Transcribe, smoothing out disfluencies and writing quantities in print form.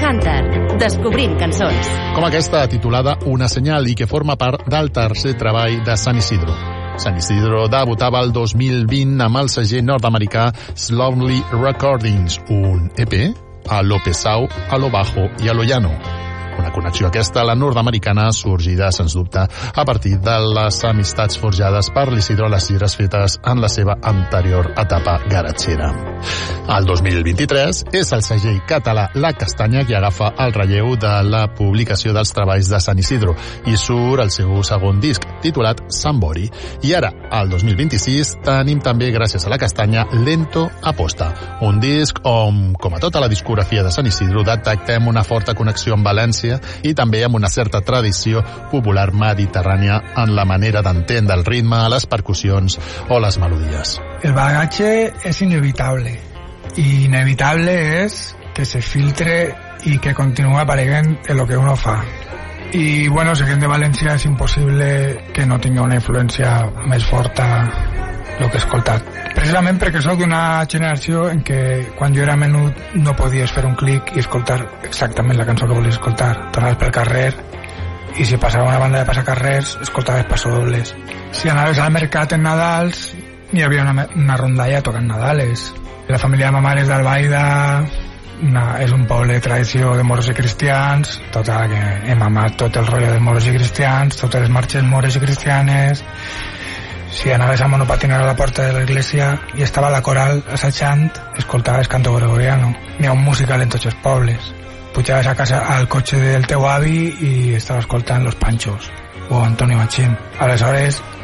Hunter, descobrint cançons. Com aquesta, titulada Una senyal, i que forma part del tercer treball de San Isidro. San Isidro debutava el 2020 amb el segell nord-americà Slowly Recordings, un EP a lo pesau, a lo bajo i a lo llano. Una connexió aquesta, la nord-americana, sorgida, sens dubte, a partir de les amistats forjades per l'Isidro a les gires fetes en la seva anterior etapa garatxera. El 2023 és el segell català La Castanya qui agafa el relleu de la publicació dels treballs de San Isidro i surt el seu segon disc, titulat Sambori. I ara, el 2026, tenim també, gràcies a La Castanya, Lento Aposta, un disc on, com a tota la discografia de San Isidro, detectem una forta connexió amb València i també amb una certa tradició popular mediterrània en la manera d'entendre el ritme, les percussions o les melodies. El bagaje es inevitable y inevitable es que se filtre y que continúe apareguent en lo que uno fa. Y bueno, sé que de València és impossible que no tingui una influència més forta el que he escoltat. Precisament perquè soc d'una generació en què quan jo era menut no podies fer un clic i escoltar exactament la cançó que volies escoltar. Tornaves pel carrer i si passava una banda de passacarrers escoltaves passadobles. Si anaves al mercat en Nadals hi havia una rondalla tocant Nadales. La família de ma mare és d'Albaida, és un poble de tradició de moros i cristians, total que hem amat tot el rotllo de moros i cristians, totes les marxes mores i cristianes. Si anaves a monopatinar a la porta de l'església i estava la coral assajant, escoltaves canto gregoriano. N'hi ha un musical en tots els pobles. Pujaves a casa al cotxe del teu avi i estava escoltant Los Panchos o Antonio Machín. Aleshores,